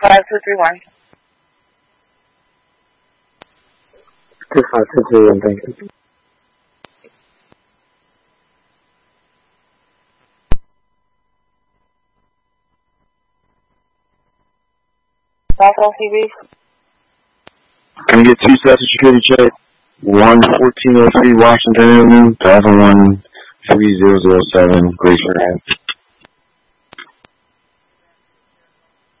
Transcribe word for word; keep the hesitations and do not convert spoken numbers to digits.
five two three one. two five two three one, thank you. Southwest C B. Can we get two sets of security check? one fourteen oh three Washington Avenue, thousand one three zero zero seven, Glacier Ave.